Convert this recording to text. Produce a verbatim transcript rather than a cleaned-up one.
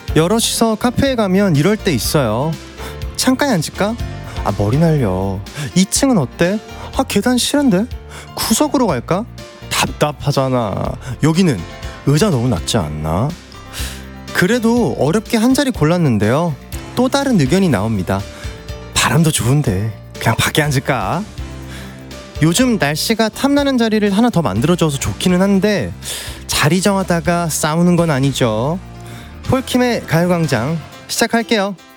여럿이서 카페에 가면 이럴 때 있어요. 창가에 앉을까? 아 머리 날려. 이 층은 어때? 아 계단 싫은데? 구석으로 갈까? 답답하잖아. 여기는 의자 너무 낮지 않나? 그래도 어렵게 한 자리 골랐는데요. 또 다른 의견이 나옵니다. 바람도 좋은데 그냥 밖에 앉을까? 요즘 날씨가 탐나는 자리를 하나 더 만들어줘서 좋기는 한데 자리 정하다가 싸우는 건 아니죠. 폴킴의 가요광장 시작할게요.